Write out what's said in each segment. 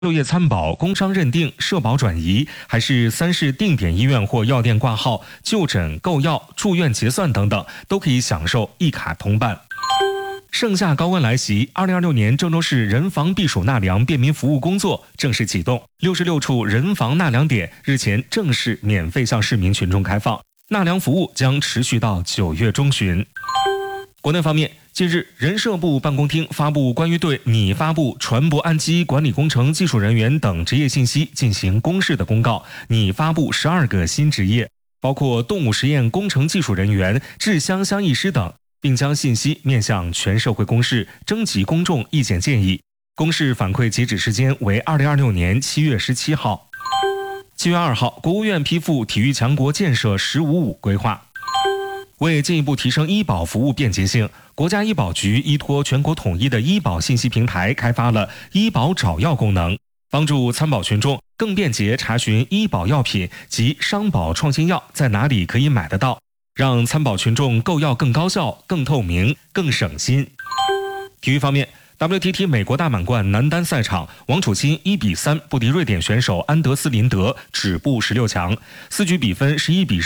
就业参保、工伤认定、社保转移，还是3市定点医院或药店挂号、就诊、购药、住院结算等等，都可以享受一卡通办。盛夏高温来袭，2026年郑州市人防避暑纳凉便民服务工作正式启动，66处人防纳凉点日前正式免费向市民群众开放，纳凉服务将持续到9月中旬。国内方面，近日，人社部办公厅发布关于对拟发布船舶岸基管理工程技术人员等职业信息进行公示的公告，拟发布12个新职业，包括动物实验工程技术人员、制香香艺师等，并将信息面向全社会公示，征集公众意见建议。公示反馈截止时间为2026年7月17号。7月2号，国务院批复体育强国建设“15+5”规划。为进一步提升医保服务便捷性，国家医保局依托全国统一的医保信息平台，开发了医保找药功能，帮助参保群众更便捷查询医保药品及商保创新药在哪里可以买得到，让参保群众购药更高效、更透明、更省心。体育方面，WTT 美国大满贯男单赛场，王楚钦1-3不敌瑞典选手安德斯林德，止步16强，4局比分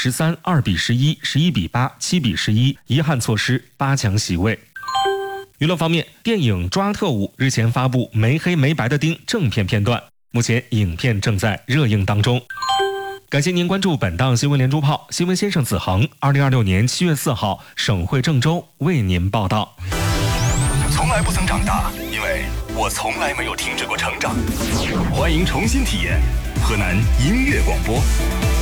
11-13、2-11、11-8、7-11，遗憾错失8强席位。娱乐方面，电影《抓特务》日前发布没黑没白的丁正片片段，目前影片正在热映当中。感谢您关注本档新闻连珠炮，新闻先生子恒，2026年7月4号，省会郑州为您报道。 从来不曾长大，因为我从来没有停止过成长。欢迎重新体验河南音乐广播。